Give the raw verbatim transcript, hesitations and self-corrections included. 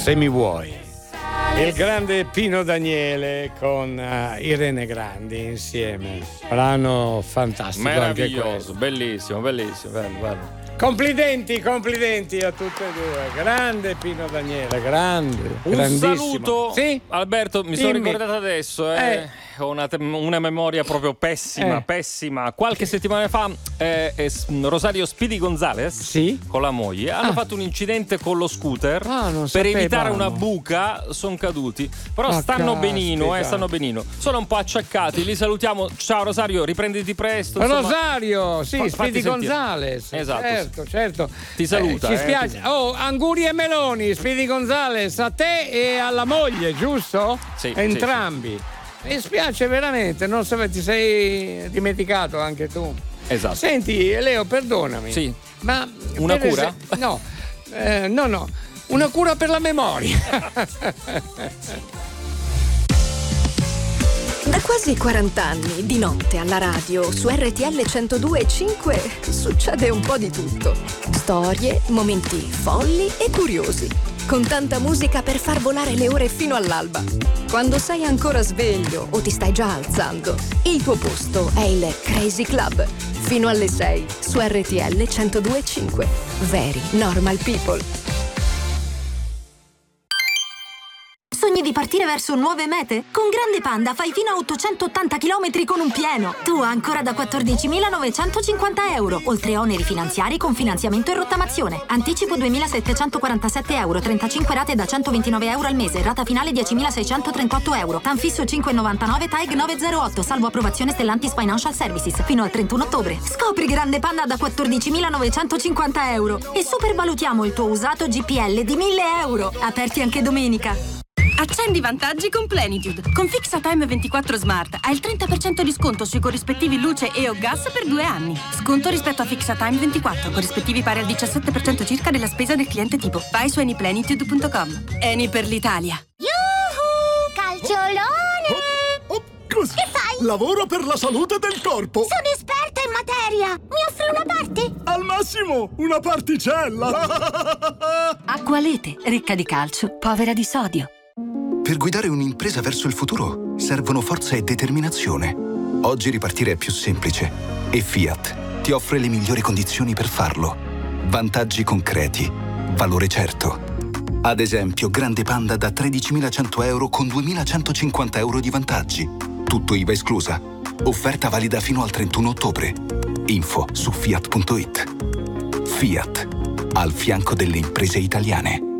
Se mi vuoi. Il grande Pino Daniele con uh, Irene Grandi insieme. Brano fantastico anche questo. Bellissimo, bellissimo, bello, bello. Complimenti, complimenti a tutte e due. Grande Pino Daniele, grande. Un saluto. Sì? Alberto, mi Dimmi. sono ricordato adesso, eh. Eh. Ho una, te- una memoria proprio pessima, Eh. pessima. Qualche settimana fa eh, eh, Rosario Speedy Gonzales Sì? con la moglie hanno Ah. fatto un incidente con lo scooter. Ah, non per sapevamo. evitare una buca sono caduti. Però Ma stanno caspita. benino, eh, stanno benino. Sono un po' acciaccati, li salutiamo. Ciao Rosario, riprenditi presto. insomma. Rosario, sì, Fa- fatti Speedy sentire. Gonzales. Esatto. Certo, certo. Ti saluta, Eh, ci eh, spiace. ti- Oh, Anguri e Meloni, Speedy Gonzales, a te e alla moglie, giusto? Sì, Entrambi. Mi spiace veramente, non so, ti sei dimenticato anche tu. Esatto. Senti, Leo, perdonami. Sì. Ma Una per cura? ese- No, eh, no, no. Una cura per la memoria. Da quasi quaranta anni, di notte alla radio, su R T L centodue e cinque, succede un po' di tutto. Storie, momenti folli e curiosi. Con tanta musica per far volare le ore fino all'alba. Quando sei ancora sveglio o ti stai già alzando, il tuo posto è il Crazy Club. Fino alle sei, su R T L centodue e cinque. Very Normal People. Sogni di partire verso nuove mete? Con Grande Panda fai fino a ottocentottanta chilometri con un pieno. Tu ancora da quattordicimilanovecentocinquanta euro, oltre oneri finanziari con finanziamento e rottamazione. Anticipo duemilasettecentoquarantasette euro, trentacinque rate da centoventinove euro al mese, rata finale diecimilaseicentotrentotto euro. Tanfisso cinque virgola novantanove, T A E G nove zero otto, salvo approvazione Stellantis Financial Services, fino al trentuno ottobre. Scopri Grande Panda da quattordicimilanovecentocinquanta euro e supervalutiamo il tuo usato G P L di mille euro. Aperti anche domenica. Accendi i vantaggi con Plenitude. Con FixaTime ventiquattro Smart hai il trenta per cento di sconto sui corrispettivi luce e o gas per due anni. Sconto rispetto a FixaTime ventiquattro, corrispettivi pari al diciassette per cento circa della spesa del cliente tipo. Vai su anyplenitude punto com. Eni per l'Italia. Yuhu! Calciolone! Oh, oh, cosa? Che fai? Lavoro per la salute del corpo. Sono esperta in materia! Mi offri una party? Al massimo, una particella. Acqualete, ricca di calcio, povera di sodio. Per guidare un'impresa verso il futuro servono forza e determinazione. Oggi ripartire è più semplice e Fiat ti offre le migliori condizioni per farlo. Vantaggi concreti, valore certo. Ad esempio, Grande Panda da tredicimilacento euro con duemilacentocinquanta euro di vantaggi. Tutto I V A esclusa. Offerta valida fino al trentuno ottobre. Info su fiat punto it. Fiat, al fianco delle imprese italiane.